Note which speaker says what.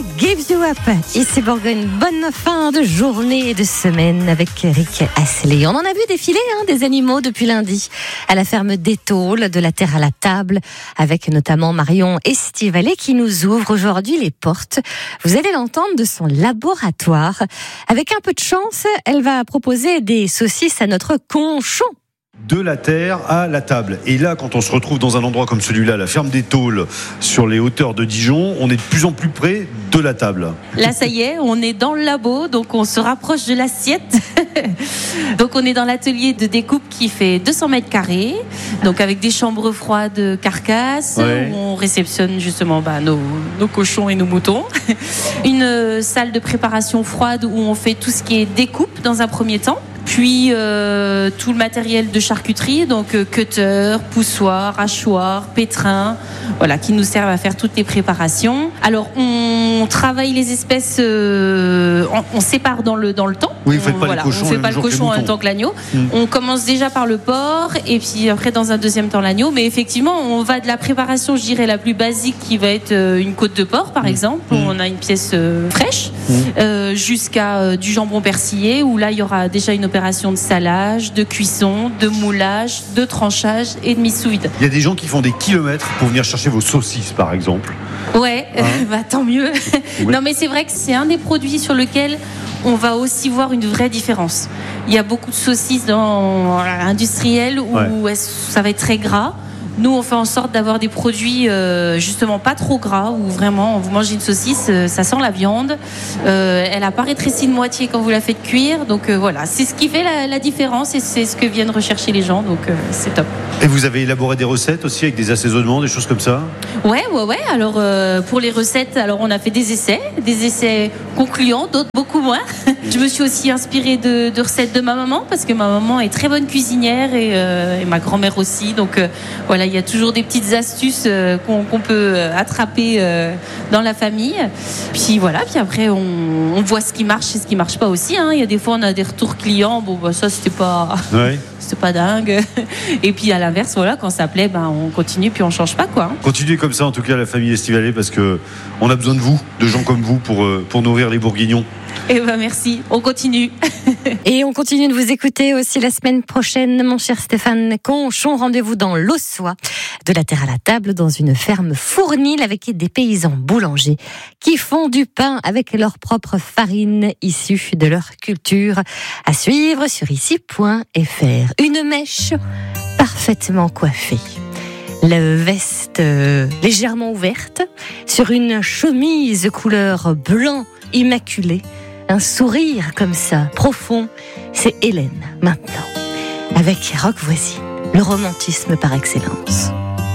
Speaker 1: Gives You Up. Ici Bourgogne, bonne fin de journée et de semaine avec Eric Asselet. On en a vu défiler des animaux depuis lundi à la ferme d'Étaules, de la terre à la table, avec notamment Marion Estivalet qui nous ouvre aujourd'hui les portes. Vous allez l'entendre de son laboratoire. Avec un peu de chance, elle va proposer des saucisses à notre conchon.
Speaker 2: De la terre à la table. Et là, quand on se retrouve dans un endroit comme celui-là, la ferme d'Étaules, sur les hauteurs de Dijon, on est de plus en plus près de la table.
Speaker 3: Là, ça y est, on est dans le labo, donc on se rapproche de l'assiette. Donc on est dans l'atelier de découpe qui fait 200 mètres carrés, donc avec des chambres froides carcasses, où on réceptionne justement nos cochons et nos moutons. Une salle de préparation froide où on fait tout ce qui est découpe dans un premier temps. Puis tout le matériel de charcuterie, donc cutter, poussoir, hachoir, pétrin, voilà, qui nous servent à faire toutes les préparations. Alors on travaille les espèces, on sépare dans le temps.
Speaker 2: Oui, vous faites pas les cochons,
Speaker 3: on fait pas le cochon en même temps que l'agneau. On commence déjà par le porc et puis après dans un deuxième temps l'agneau. Mais effectivement, on va de la préparation, je dirais la plus basique, qui va être une côte de porc par exemple, où on a une pièce fraîche, jusqu'à du jambon persillé, où là il y aura déjà une opération de salage, de cuisson, de moulage, de tranchage et de mise sous vide.
Speaker 2: Il y a des gens qui font des kilomètres pour venir chercher vos saucisses, par exemple.
Speaker 3: Ouais, tant mieux. Oui. Non, mais c'est vrai que c'est un des produits sur lequel on va aussi voir une vraie différence. Il y a beaucoup de saucisses dans l'industriel où ça va être très gras. Nous, on fait en sorte d'avoir des produits justement pas trop gras, où vraiment, vous mangez une saucisse, ça sent la viande. Elle a pas rétréci de moitié quand vous la faites cuire. Donc voilà, c'est ce qui fait la différence et c'est ce que viennent rechercher les gens. Donc c'est top.
Speaker 2: Et vous avez élaboré des recettes aussi avec des assaisonnements, des choses comme ça ?
Speaker 3: Ouais. Alors pour les recettes, on a fait des essais concluants, d'autres beaucoup moins. Je me suis aussi inspirée de recettes de ma maman parce que ma maman est très bonne cuisinière et ma grand-mère aussi. Donc voilà, il y a toujours des petites astuces qu'on peut attraper dans la famille. Puis voilà, puis après on voit ce qui marche et ce qui marche pas aussi. Il y a des fois on a des retours clients. Ça c'était pas. Ouais. C'est pas dingue. Et puis à l'inverse, voilà, quand ça plaît, on continue puis on change pas quoi.
Speaker 2: Continuez comme ça en tout cas la famille Estivalet parce que on a besoin de vous, de gens comme vous pour nourrir les Bourguignons.
Speaker 3: Merci, on continue.
Speaker 1: Et on continue de vous écouter aussi la semaine prochaine, mon cher Stéphane Conchon. Rendez-vous dans l'Aussois, de la terre à la table, dans une ferme fournile avec des paysans boulangers qui font du pain avec leur propre farine issue de leur culture. À suivre sur ici.fr. Une mèche parfaitement coiffée. La veste légèrement ouverte sur une chemise couleur blanc immaculé. Un sourire comme ça, profond, c'est Hélène, maintenant. Avec Rock Voisine, le romantisme par excellence.